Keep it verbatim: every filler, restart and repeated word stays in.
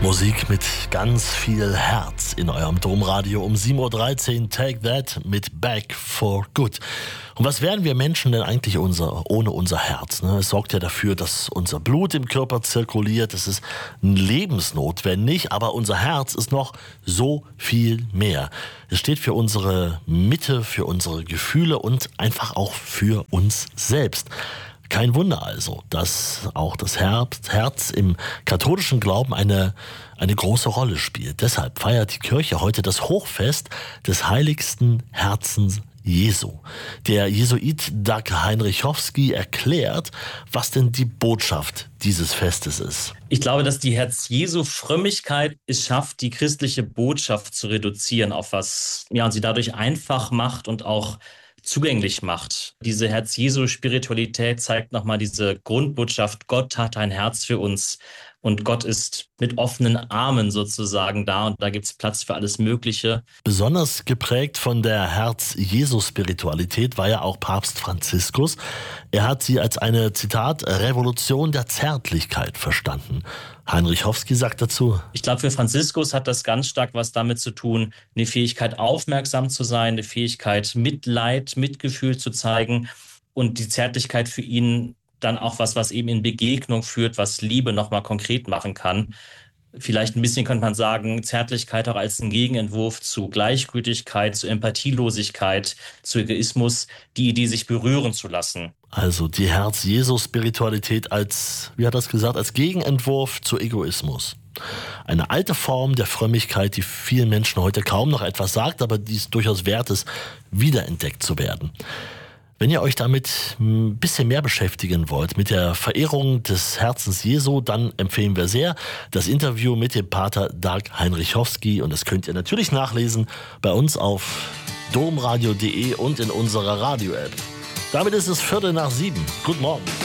Musik mit ganz viel Herz in eurem Domradio um sieben Uhr dreizehn. Take That mit Back for Good. Und was wären wir Menschen denn eigentlich unser, ohne unser Herz? Ne? Es sorgt ja dafür, dass unser Blut im Körper zirkuliert. Es ist lebensnotwendig, aber unser Herz ist noch so viel mehr. Es steht für unsere Mitte, für unsere Gefühle und einfach auch für uns selbst. Kein Wunder also, dass auch das Herz im katholischen Glauben eine, eine große Rolle spielt. Deshalb feiert die Kirche heute das Hochfest des heiligsten Herzens Jesu. Der Jesuit Dag Heinrichowski erklärt, was denn die Botschaft dieses Festes ist. Ich glaube, dass die Herz-Jesu-Frömmigkeit es schafft, die christliche Botschaft zu reduzieren auf was, ja, und sie dadurch einfach macht und auch zugänglich macht. Diese Herz-Jesu-Spiritualität zeigt nochmal diese Grundbotschaft, Gott hat ein Herz für uns und Gott ist mit offenen Armen sozusagen da und da gibt es Platz für alles Mögliche. Besonders geprägt von der Herz-Jesu-Spiritualität war ja auch Papst Franziskus. Er hat sie als eine, Zitat, Revolution der Zärtlichkeit verstanden. Heinrichowski sagt dazu: Ich glaube, für Franziskus hat das ganz stark was damit zu tun, eine Fähigkeit, aufmerksam zu sein, eine Fähigkeit, Mitleid, Mitgefühl zu zeigen und die Zärtlichkeit für ihn dann auch was, was eben in Begegnung führt, was Liebe nochmal konkret machen kann. Vielleicht ein bisschen könnte man sagen, Zärtlichkeit auch als ein Gegenentwurf zu Gleichgültigkeit, zu Empathielosigkeit, zu Egoismus, die Idee, sich berühren zu lassen. Also die Herz-Jesu-Spiritualität als, wie hat er das gesagt, als Gegenentwurf zu Egoismus. Eine alte Form der Frömmigkeit, die vielen Menschen heute kaum noch etwas sagt, aber die es durchaus wert ist, wiederentdeckt zu werden. Wenn ihr euch damit ein bisschen mehr beschäftigen wollt, mit der Verehrung des Herzens Jesu, dann empfehlen wir sehr das Interview mit dem Pater Dag Heinrichowski. Und das könnt ihr natürlich nachlesen bei uns auf domradio punkt de und in unserer Radio-App. Damit ist es Viertel nach sieben. Guten Morgen.